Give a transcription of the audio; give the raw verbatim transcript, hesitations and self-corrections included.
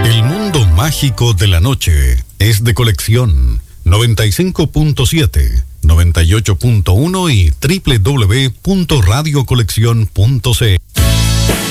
El mundo mágico de la noche es de Colección noventa y cinco punto siete, noventa y ocho punto uno y doble u doble u doble u punto radio colección punto c l.